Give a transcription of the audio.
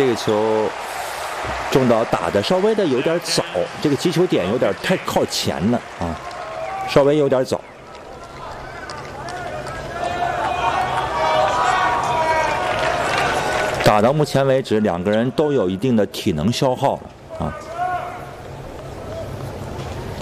这个球中岛打的稍微的有点早，这个击球点有点太靠前了啊，稍微有点早。打到目前为止，两个人都有一定的体能消耗了啊。